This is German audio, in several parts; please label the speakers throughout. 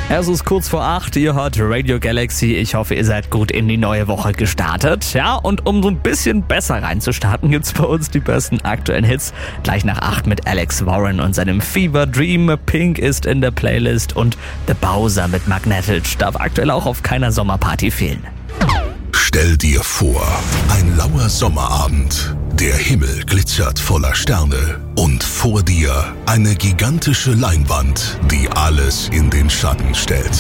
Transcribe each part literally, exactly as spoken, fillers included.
Speaker 1: Es ist kurz vor acht, ihr hört Radio Galaxy. Ich hoffe, ihr seid gut in die neue Woche gestartet. Ja, und um so ein bisschen besser reinzustarten, gibt's bei uns die besten aktuellen Hits. Gleich nach acht mit Alex Warren und seinem Fever Dream. Pink ist in der Playlist und The Bowser mit Magnetic darf aktuell auch auf keiner Sommerparty fehlen.
Speaker 2: Stell dir vor, ein lauer Sommerabend. Der Himmel glitzert voller Sterne und vor dir eine gigantische Leinwand, die alles in den Schatten stellt.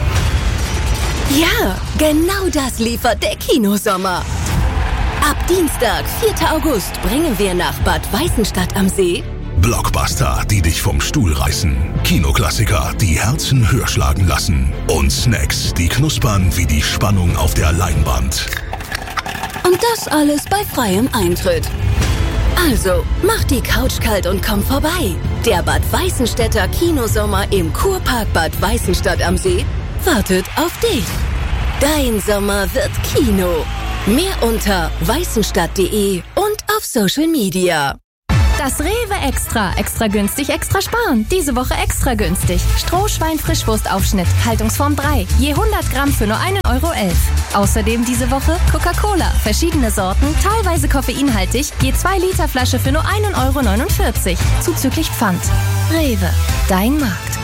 Speaker 3: Ja, genau das liefert der Kinosommer. Ab Dienstag, vierter August, bringen wir nach Bad Weißenstadt am See
Speaker 2: Blockbuster, die dich vom Stuhl reißen. Kinoklassiker, die Herzen höher schlagen lassen. Und Snacks, die knuspern wie die Spannung auf der Leinwand.
Speaker 3: und das alles bei freiem Eintritt. Also, mach die Couch kalt und komm vorbei. Der Bad Weißenstädter Kinosommer im Kurpark Bad Weißenstadt am See wartet auf dich. Dein Sommer wird Kino. Mehr unter weißenstadt punkt de und auf Social Media.
Speaker 4: Das Rewe Extra. Extra günstig, extra sparen. Diese Woche extra günstig. Strohschwein-Frischwurstaufschnitt. Haltungsform drei. Je hundert Gramm für nur einen Euro elf. Außerdem diese Woche Coca-Cola. Verschiedene Sorten, teilweise koffeinhaltig. Je zwei Liter Flasche für nur einen Euro neunundvierzig. Zuzüglich Pfand. Rewe. Dein Markt.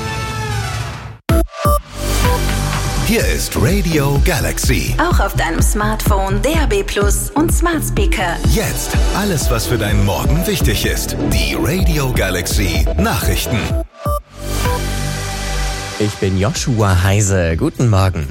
Speaker 2: Hier ist Radio Galaxy.
Speaker 5: Auch auf deinem Smartphone, D A B Plus und Smart Speaker.
Speaker 2: Jetzt alles, was für deinen Morgen wichtig ist. Die Radio Galaxy Nachrichten.
Speaker 6: Ich bin Joshua Heise. Guten Morgen.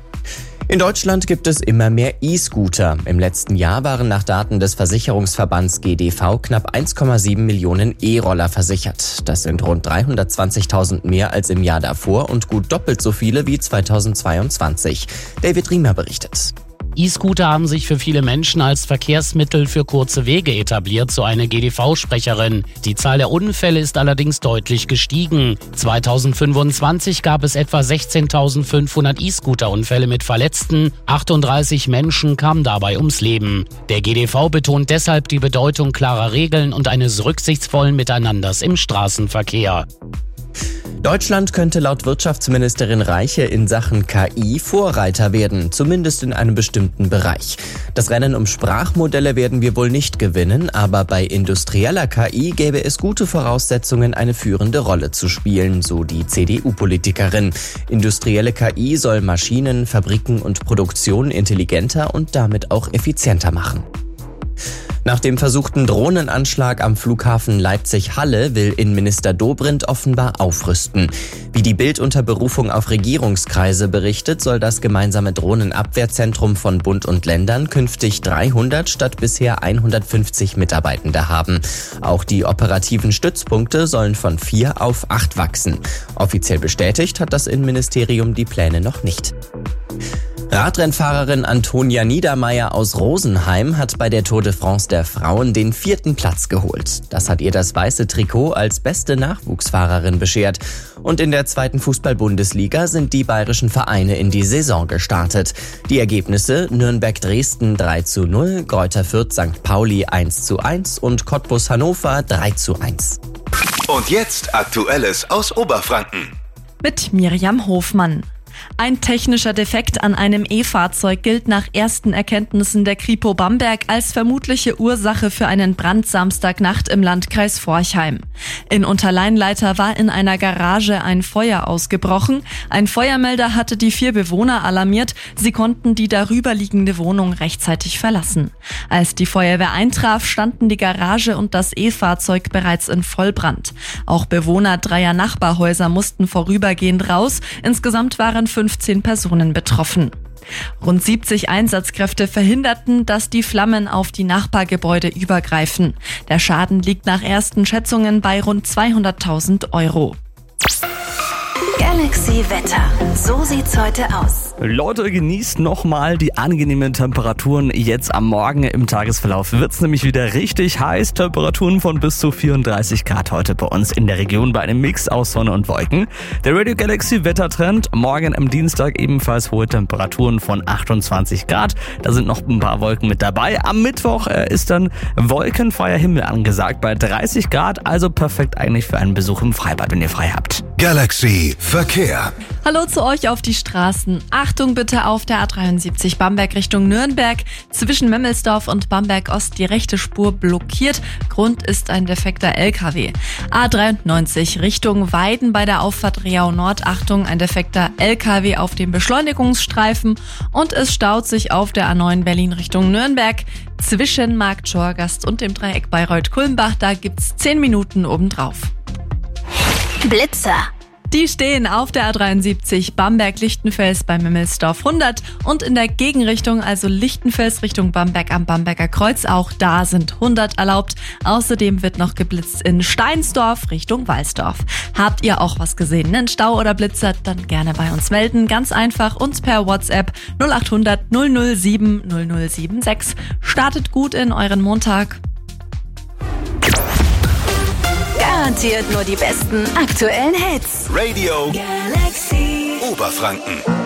Speaker 6: In Deutschland gibt es immer mehr E-Scooter. Im letzten Jahr waren nach Daten des Versicherungsverbands G D V knapp eins Komma sieben Millionen E-Roller versichert. Das sind rund dreihundertzwanzigtausend mehr als im Jahr davor und gut doppelt so viele wie zweitausendzweiundzwanzig. David Riemer berichtet.
Speaker 7: E-Scooter haben sich für viele Menschen als Verkehrsmittel für kurze Wege etabliert, so eine G D V-Sprecherin. Die Zahl der Unfälle ist allerdings deutlich gestiegen. zweitausendfünfundzwanzig gab es etwa sechzehntausendfünfhundert E-Scooter-Unfälle mit Verletzten. achtunddreißig Menschen kamen dabei ums Leben. Der G D V betont deshalb die Bedeutung klarer Regeln und eines rücksichtsvollen Miteinanders im Straßenverkehr.
Speaker 6: Deutschland könnte laut Wirtschaftsministerin Reiche in Sachen K I Vorreiter werden, zumindest in einem bestimmten Bereich. Das Rennen um Sprachmodelle werden wir wohl nicht gewinnen, aber bei industrieller K I gäbe es gute Voraussetzungen, eine führende Rolle zu spielen, so die C D U-Politikerin. Industrielle K I soll Maschinen, Fabriken und Produktion intelligenter und damit auch effizienter machen. Nach dem versuchten Drohnenanschlag am Flughafen Leipzig-Halle will Innenminister Dobrindt offenbar aufrüsten. Wie die Bild unter Berufung auf Regierungskreise berichtet, soll das gemeinsame Drohnenabwehrzentrum von Bund und Ländern künftig dreihundert statt bisher hundertfünfzig Mitarbeitende haben. Auch die operativen Stützpunkte sollen von vier auf acht wachsen. Offiziell bestätigt hat das Innenministerium die Pläne noch nicht. Radrennfahrerin Antonia Niedermeyer aus Rosenheim hat bei der Tour de France der Frauen den vierten Platz geholt. Das hat ihr das weiße Trikot als beste Nachwuchsfahrerin beschert. Und in der zweiten Fußball-Bundesliga sind die bayerischen Vereine in die Saison gestartet. Die Ergebnisse: Nürnberg-Dresden drei zu null, Greuther Fürth Sankt Pauli eins zu eins und Cottbus Hannover drei zu eins.
Speaker 2: Und jetzt Aktuelles aus Oberfranken.
Speaker 8: Mit Miriam Hofmann. Ein technischer Defekt an einem E-Fahrzeug gilt nach ersten Erkenntnissen der Kripo Bamberg als vermutliche Ursache für einen Brand Samstagnacht im Landkreis Forchheim. In Unterleinleiter war in einer Garage ein Feuer ausgebrochen. Ein Feuermelder hatte die vier Bewohner alarmiert. Sie konnten die darüberliegende Wohnung rechtzeitig verlassen. Als die Feuerwehr eintraf, standen die Garage und das E-Fahrzeug bereits in Vollbrand. Auch Bewohner dreier Nachbarhäuser mussten vorübergehend raus. Insgesamt waren fünfzehn Personen betroffen. Rund siebzig Einsatzkräfte verhinderten, dass die Flammen auf die Nachbargebäude übergreifen. Der Schaden liegt nach ersten Schätzungen bei rund zweihunderttausend Euro.
Speaker 5: Galaxy Wetter. So sieht's heute aus.
Speaker 1: Leute, genießt nochmal die angenehmen Temperaturen jetzt am Morgen. Im Tagesverlauf wird's nämlich wieder richtig heiß. Temperaturen von bis zu vierunddreißig Grad heute bei uns in der Region bei einem Mix aus Sonne und Wolken. Der Radio Galaxy Wettertrend. Morgen am Dienstag ebenfalls hohe Temperaturen von achtundzwanzig Grad. Da sind noch ein paar Wolken mit dabei. Am Mittwoch äh, ist dann wolkenfreier Himmel angesagt bei dreißig Grad. Also perfekt eigentlich für einen Besuch im Freibad, wenn ihr frei habt.
Speaker 2: Galaxy Verkehr.
Speaker 8: Hallo zu euch auf die Straßen. Achtung bitte auf der A dreiundsiebzig Bamberg Richtung Nürnberg. Zwischen Memmelsdorf und Bamberg Ost die rechte Spur blockiert. Grund ist ein defekter L K W. A dreiundneunzig Richtung Weiden bei der Auffahrt Reau Nord. Achtung, ein defekter L K W auf dem Beschleunigungsstreifen. Und es staut sich auf der A neun Berlin Richtung Nürnberg. Zwischen Markt Schorgast und dem Dreieck Bayreuth-Kulmbach. Da gibt's zehn Minuten obendrauf.
Speaker 5: Blitzer.
Speaker 8: Die stehen auf der A dreiundsiebzig Bamberg-Lichtenfels bei Memmelsdorf hundert und in der Gegenrichtung, also Lichtenfels Richtung Bamberg am Bamberger Kreuz, auch da sind hundert erlaubt. Außerdem wird noch geblitzt in Steinsdorf Richtung Walsdorf. Habt ihr auch was gesehen, einen Stau oder Blitzer, dann gerne bei uns melden. Ganz einfach uns per WhatsApp null acht hundert null null sieben null null sieben sechs. Startet gut in euren Montag.
Speaker 5: Garantiert nur die besten aktuellen Hits.
Speaker 2: Radio
Speaker 5: Galaxy.
Speaker 2: Oberfranken.